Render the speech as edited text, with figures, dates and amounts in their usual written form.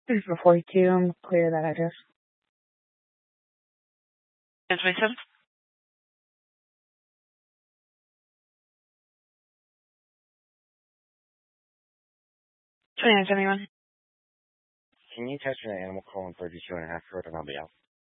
34 42. I'm clear that address. 1027? 2971. Can you touch an animal calling 32 and a half short and I'll be out?